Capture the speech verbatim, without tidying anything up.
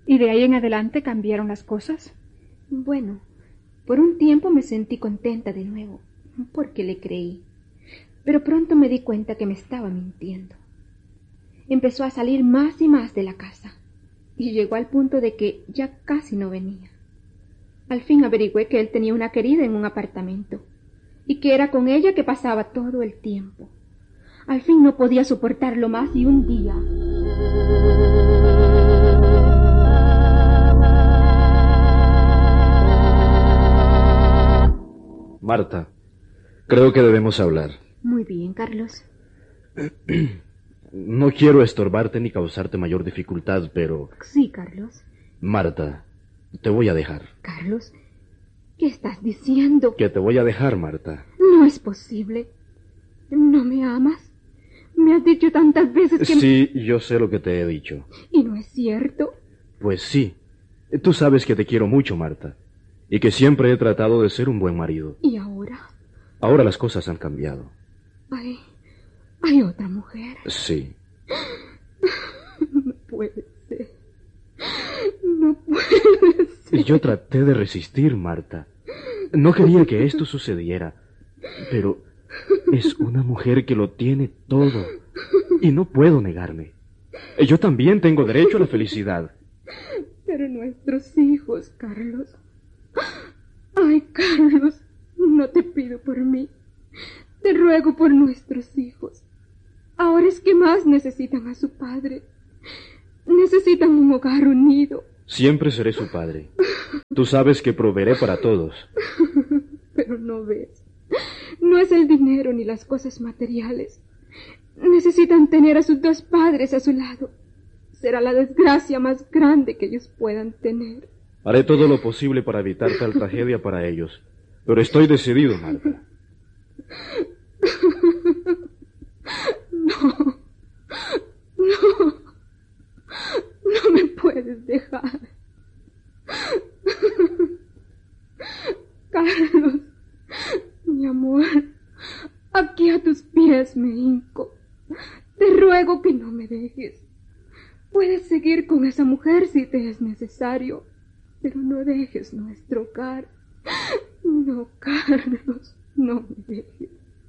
¿Y de ahí en adelante cambiaron las cosas? Bueno, por un tiempo me sentí contenta de nuevo, porque le creí. Pero pronto me di cuenta que me estaba mintiendo. Empezó a salir más y más de la casa, y llegó al punto de que ya casi no venía. Al fin averigüé que él tenía una querida en un apartamento, y que era con ella que pasaba todo el tiempo. Al fin no podía soportarlo más y un día... Marta, creo que debemos hablar. Muy bien, Carlos. No quiero estorbarte ni causarte mayor dificultad, pero... Sí, Carlos. Marta, te voy a dejar. Carlos, ¿qué estás diciendo? Que te voy a dejar, Marta. No es posible. ¿No me amas? Me has dicho tantas veces que... Sí, yo sé lo que te he dicho. ¿Y no es cierto? Pues sí. Tú sabes que te quiero mucho, Marta. Y que siempre he tratado de ser un buen marido. ¿Y ahora? Ahora las cosas han cambiado. Hay... ¿Hay otra mujer? Sí. No puede ser. No puede ser. Yo traté de resistir, Marta. No quería que esto sucediera. Pero es una mujer que lo tiene todo. Y no puedo negarme. Yo también tengo derecho a la felicidad. Pero nuestros hijos, Carlos... Ay, Carlos, no te pido por mí. Te ruego por nuestros hijos. Ahora es que más necesitan a su padre. Necesitan un hogar unido. Siempre seré su padre. Tú sabes que proveeré para todos. Pero no ves. No es el dinero ni las cosas materiales. Necesitan tener a sus dos padres a su lado. Será la desgracia más grande que ellos puedan tener. Haré todo lo posible para evitar tal tragedia para ellos. Pero estoy decidido, Marta. No. No. No me puedes dejar. Carlos, mi amor, aquí a tus pies me hinco. Te ruego que no me dejes. Puedes seguir con esa mujer si te es necesario, pero no dejes nuestro hogar. No, Carlos, no me dejes.